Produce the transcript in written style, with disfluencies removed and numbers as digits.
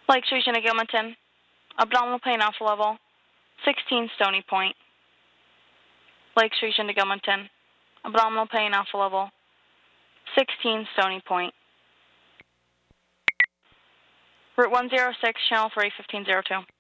Lake Street into Gilmanton. Abdominal pain alpha level 16 Stony Point. Lake Street into Gilmanton. Abdominal pain alpha level 16 Stony Point. Route 106, channel 3, 1502.